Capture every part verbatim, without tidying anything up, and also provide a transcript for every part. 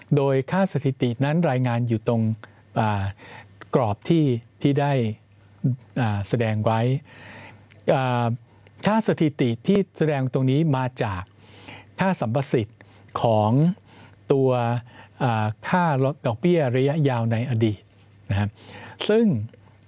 โดยค่าสถิตินั้นรายงานอยู่ตรงกรอบที่ที่ได้แสดงไว้ค่าสถิติที่แสดงตรงนี้มาจากค่าสัมประสิทธิ์ของตัวค่าลดดอกเบี้ยระยะยาวในอดีตนะครับซึ่ง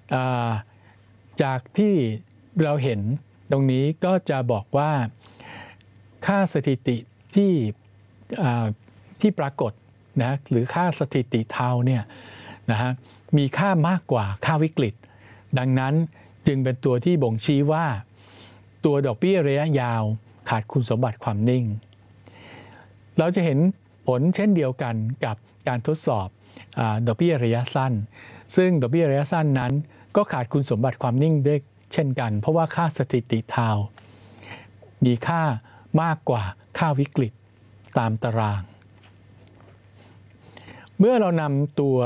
จากที่เราเห็นตรงนี้ก็จะบอกว่าค่าสถิติที่ที่ปรากฏนะหรือค่าสถิติเทาเนี่ยนะฮะมีค่ามากกว่าค่าวิกฤตดังนั้นจึงเป็นตัวที่บ่งชี้ว่าตัวดอกเบี้ยระยะยาวขาดคุณสมบัติความนิ่งเราจะเห็นผลเช่นเดียวกันกับการทดสอบดอกเบี้ยระยะสั้นซึ่งดอกเบี้ยระยะสั้นนั้นก็ขาดคุณสมบัติความนิ่งด้วยเช่นกันเพราะว่าค่าสถิติเทามีค่ามากกว่าค่าวิกฤตตามตารางเมื่อเรานำตัว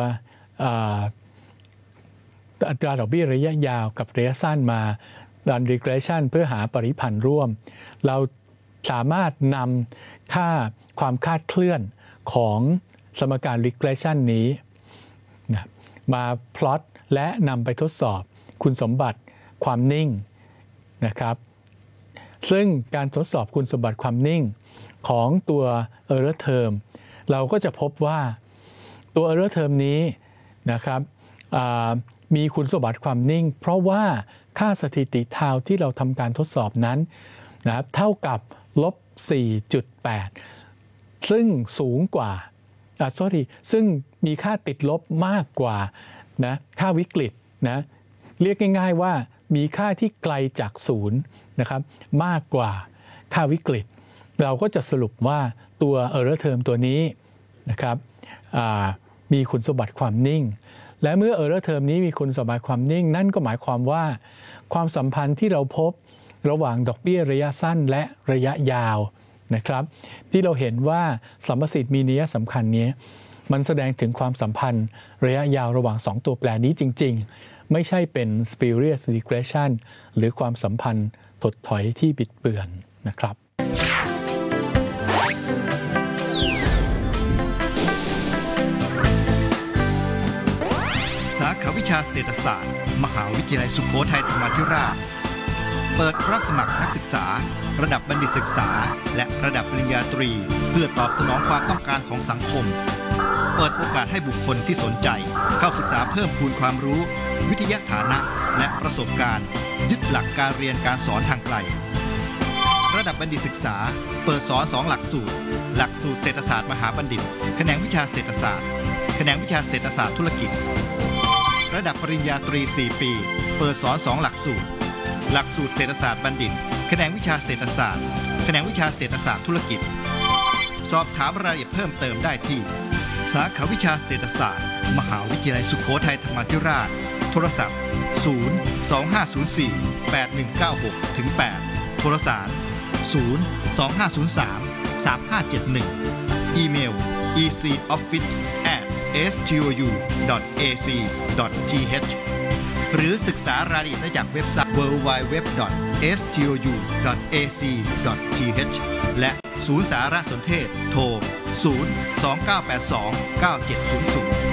อัตราดอกเบี้ยระยะยาวกับระยะสั้นมาดัน regression เพื่อหาปริพันธ์ร่วมเราสามารถนำค่าความคาดเคลื่อนของสมการ regression นี้นะมาพลอตและนำไปทดสอบคุณสมบัติความนิ่งนะครับซึ่งการทดสอบคุณสมบัติความนิ่งของตัว error term เราก็จะพบว่าตัว error term นี้นะครับมีคุณสมบัติความนิ่งเพราะว่าค่าสถิติเทาที่เราทำการทดสอบนั้นนะครับเท่ากับลบ สี่จุดแปด ซึ่งสูงกว่าอ่า sorry ซึ่งมีค่าติดลบมากกว่านะค่าวิกฤตนะเรียกง่ายๆว่ามีค่าที่ไกลจากศูนย์นะครับมากกว่าค่าวิกฤตเราก็จะสรุปว่าตัว error term ตัวนี้นะครับมีคุณสมบัติความนิ่งและเมื่อ error term นี้มีคุณสมบัติความนิ่งนั่นก็หมายความว่าความสัมพันธ์ที่เราพบระหว่างดอกเบี้ยระยะสั้นและระยะยาวนะครับที่เราเห็นว่าสัมประสิทธิ์มีนัยสำคัญนี้มันแสดงถึงความสัมพันธ์ระยะยาวระหว่างสองตัวแปรนี้จริงๆไม่ใช่เป็น spurious regression หรือความสัมพันธ์ถดถอยที่บิดเบือนนะครับสาขาวิชาเศรษฐศาสตร์มหาวิทยาลัยสุโขทัยธรรมาธิราชเปิดรับสมัครนักศึกษาระดับบัณฑิตศึกษาและระดับปริญญาตรีเพื่อตอบสนองความต้องการของสังคมเปิดโอกาสให้บุคคลที่สนใจเข้าศึกษาเพิ่มพูนความรู้วิทยาฐานะและประสบการณ์ยึดหลักการเรียนการสอนทางไกลระดับบัณฑิตศึกษาเปิดสอนสองหลักสูตรหลักสูตรเศรษฐศาสตร์มหาบัณฑิตแขนงวิชาเศรษฐศาสตร์แขนงวิชาเศรษฐศาสตร์ธุรกิจระดับปริญญาตรีสี่ปีเปิดสอนสองหลักสูตรหลักสูตรเศรษฐศาสตร์บัณฑิตแขนงวิชาเศรษฐศาสตร์แขนงวิชาเศรษฐศาสตร์ธุรกิจสอบถามรายละเอียดเพิ่มเติมได้ที่สาขาวิชาเศรษฐศาสตร์มหาวิทยาลัยสุโขทัยธรรมาธิราชโทรศัพท์ศูนย์ สองห้าศูนย์สี่ แปดหนึ่งเก้าหก ถึง แปดโทรสารศูนย์ สองห้าศูนย์สาม สามห้าเจ็ดหนึ่งอีเมล อี ซี ออฟฟิศ แอท เอส ที โอ ยู ดอท เอ ซี ดอท ที เอช หรือศึกษารายละเอียดได้จากเว็บไซต์ ดับเบิลยู ดับเบิลยู ดับเบิลยู ดอท เอส ที โอ ยู ดอท เอ ซี ดอท ที เอช และศูนย์สารสนเทศโทร ศูนย์ สอง เก้า แปด สอง เก้า เจ็ด ศูนย์ ศูนย์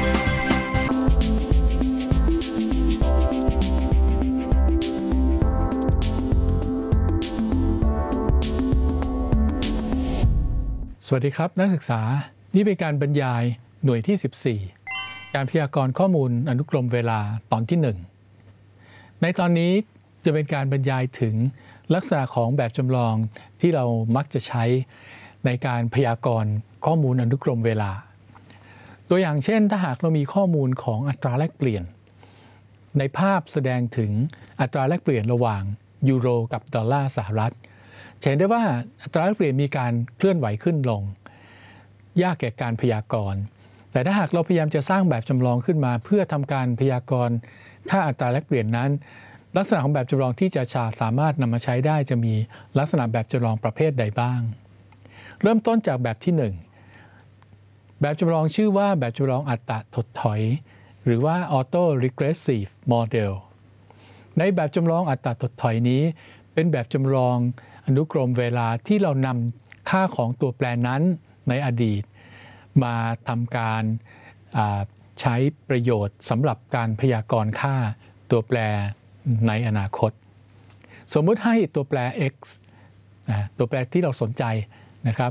สวัสดีครับนักศึกษานี่เป็นการบรรยายหน่วยที่สิบสี่การพยากรณ์ข้อมูลอนุกรมเวลาตอนที่หนึ่งในตอนนี้จะเป็นการบรรยายถึงลักษณะของแบบจำลองที่เรามักจะใช้ในการพยากรณ์ข้อมูลอนุกรมเวลาตัวอย่างเช่นถ้าหากเรามีข้อมูลของอัตราแลกเปลี่ยนในภาพแสดงถึงอัตราแลกเปลี่ยนระหว่างยูโรกับดอลลาร์สหรัฐเห็นได้ว่าอัตราแลกเปลี่ยนมีการเคลื่อนไหวขึ้นลงยากแก่การพยากรณ์แต่ถ้าหากเราพยายามจะสร้างแบบจำลองขึ้นมาเพื่อทำการพยากรณ์ค่าอัตราแลกเปลี่ยนนั้นลักษณะของแบบจำลองที่จะสามารถนำมาใช้ได้จะมีลักษณะแบบจำลองประเภทใดบ้างเริ่มต้นจากแบบที่หนึ่งแบบจำลองชื่อว่าแบบจำลองอัตราถดถอยหรือว่า Auto Regressive Model ในแบบจำลองอัตราถดถอยนี้เป็นแบบจำลองอนุกรมเวลาที่เรานำค่าของตัวแปรนั้นในอดีตมาทำการใช้ประโยชน์สำหรับการพยากรณ์ค่าตัวแปรในอนาคตสมมุติให้ตัวแปร x ตัวแปรที่เราสนใจนะครับ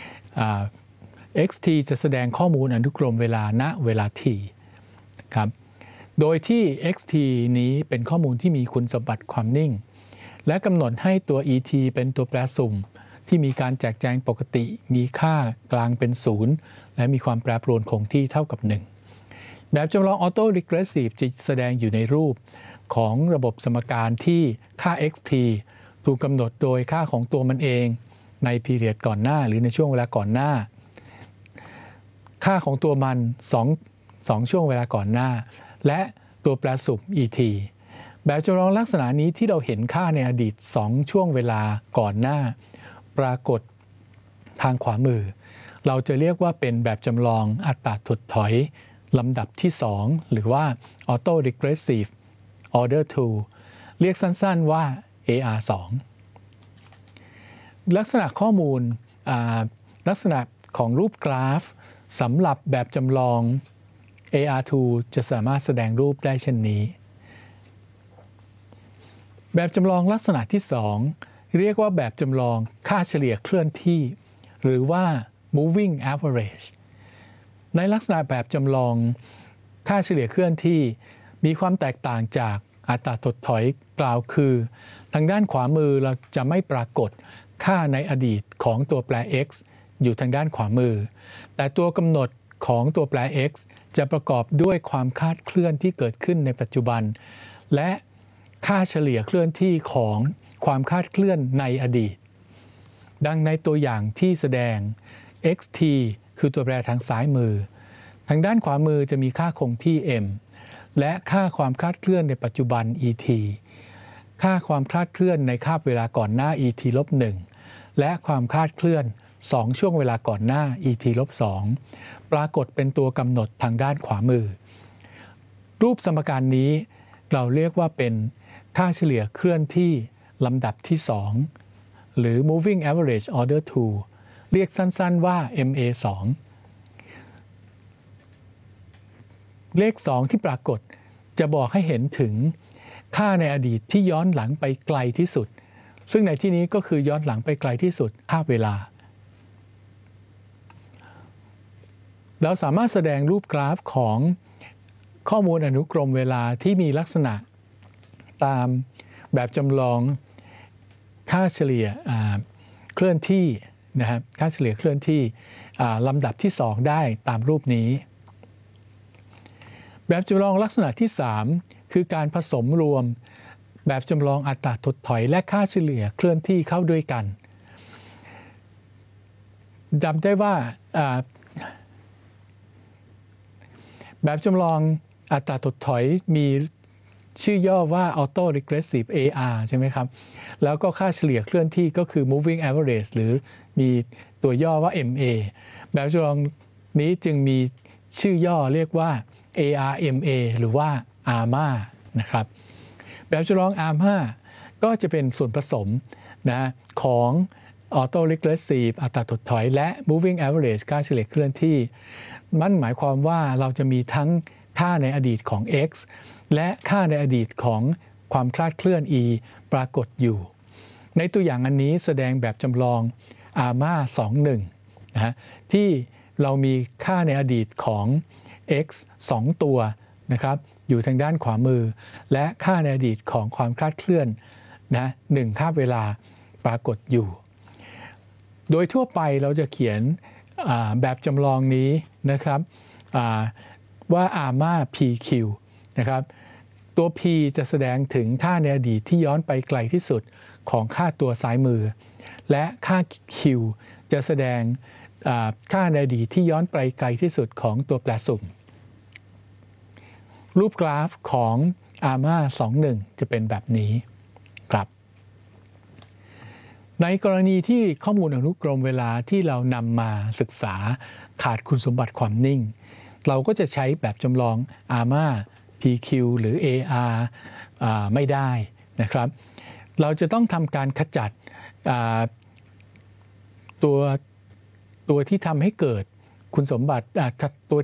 xt จะแสดงข้อมูลอนุกรมเวลาณเวลา t ครับโดยที่ xt นี้เป็นข้อมูลที่มีคุณสมบัติความนิ่งและกำหนดให้ตัว et เป็นตัวแปรสุ่มที่มีการแจกแจงปกติมีค่ากลางเป็นศูนย์และมีความแปรปรวนคงที่เท่ากับหนึ่งแบบจำลอง auto regressive จะแสดงอยู่ในรูปของระบบสมการที่ค่า xt ถูกกำหนดโดยค่าของตัวมันเองใน period ก่อนหน้าหรือในช่วงเวลาก่อนหน้าค่าของตัวมัน2 2ช่วงเวลาก่อนหน้าและตัวแปรสุ่ม et แบบจำลองลักษณะนี้ที่เราเห็นค่าในอดีตสองช่วงเวลาก่อนหน้าปรากฏทางขวามือเราจะเรียกว่าเป็นแบบจำลองอัตราถดถอยลำดับที่สองหรือว่า auto regressive order สองเรียกสั้นๆว่า เอ อาร์ สอง ลักษณะข้อมูลลักษณะของรูปกราฟสำหรับแบบจำลอง เอ อาร์ สอง จะสามารถแสดงรูปได้เช่นนี้แบบจำลองลักษณะที่สองเรียกว่าแบบจำลองค่าเฉลี่ยเคลื่อนที่หรือว่า moving average ในลักษณะแบบจำลองค่าเฉลี่ยเคลื่อนที่มีความแตกต่างจากอัตราถดถอยกล่าวคือทางด้านขวามือเราจะไม่ปรากฏค่าในอดีตของตัวแปร x อยู่ทางด้านขวามือแต่ตัวกำหนดของตัวแปร x จะประกอบด้วยความคลาดเคลื่อนที่เกิดขึ้นในปัจจุบันและค่าเฉลี่ยเคลื่อนที่ของความคลาดเคลื่อนในอดีตดังในตัวอย่างที่แสดง xt คือตัวแปรทางซ้ายมือทางด้านขวามือจะมีค่าคงที่ m และค่าความคลาดเคลื่อนในปัจจุบัน et ค่าความคลาดเคลื่อนในคาบเวลาก่อนหน้า et ลบหนึ่งและความคลาดเคลื่อนสองช่วงเวลาก่อนหน้า et ลบสองปรากฏเป็นตัวกำหนดทางด้านขวามือรูปสมการนี้เราเรียกว่าเป็นค่าเฉลี่ยเคลื่อนที่ลำดับที่สองหรือ moving average order สองเรียกสั้นๆว่า เอ็ม เอ สอง เลขสองที่ปรากฏจะบอกให้เห็นถึงค่าในอดีตที่ย้อนหลังไปไกลที่สุดซึ่งในที่นี้ก็คือย้อนหลังไปไกลที่สุดคาบเวลาเราสามารถแสดงรูปกราฟของข้อมูลอนุกรมเวลาที่มีลักษณะตามแบบจำลองค่าเฉลี่ยเคลื่อนที่นะครับค่าเฉลี่ยเคลื่อนที่ลำดับที่สองได้ตามรูปนี้แบบจำลองลักษณะที่สามคือการผสมรวมแบบจำลองอัตราถดถอยและค่าเฉลี่ยเคลื่อนที่เข้าด้วยกันจำได้ว่าแบบจำลองอัตราถดถอยมีชื่อย่อว่า auto regressive เอ อาร์ ใช่ไหมครับแล้วก็ค่าเฉลี่ยเคลื่อนที่ก็คือ moving average หรือมีตัวย่อว่า เอ็ม เอ แบบจำลองนี้จึงมีชื่อย่อเรียกว่า เอ อาร์ เอ็ม เอ หรือว่า อาร์ เอ็ม เอ นะครับแบบจำลอง อาร์ เอ็ม เอ ก็จะเป็นส่วนผสมนะของ auto regressive อัตราถดถอยและ moving average ค่าเฉลี่ยเคลื่อนที่มันหมายความว่าเราจะมีทั้งค่าในอดีตของ x และค่าในอดีตของความคลาดเคลื่อน e ปรากฏอยู่ในตัวอย่างอันนี้แสดงแบบจำลอง อาร์ เอ็ม เอ สองสิบเอ็ด นะฮะที่เรามีค่าในอดีตของ x สองตัวนะครับอยู่ทางด้านขวามือและค่าในอดีตของความคลาดเคลื่อนนะหนึ่งคาบเวลาปรากฏอยู่โดยทั่วไปเราจะเขียนแบบจำลองนี้นะครับว่า อาร์ เอ็ม เอ พี คิว นะครับตัว p จะแสดงถึงค่าในอดีตที่ย้อนไปไกลที่สุดของค่าตัวซ้ายมือและค่า q จะแสดงค่าในอดีตที่ย้อนไปไกลที่สุดของตัวแปรสุ่มรูปกราฟของ อาร์ เอ็ม เอ สองสิบเอ็ด จะเป็นแบบนี้ครับในกรณีที่ข้อมูลอนุกรมเวลาที่เรานำมาศึกษาขาดคุณสมบัติความนิ่งเราก็จะใช้แบบจำลอง อาร์ เอ็ม เอ พี คิว หรือ เอ อาร์ ไม่ได้นะครับเราจะต้องทำการขจัดตัวตัวที่ทำให้เกิดคุณสมบัติอ่ะถ้าตัว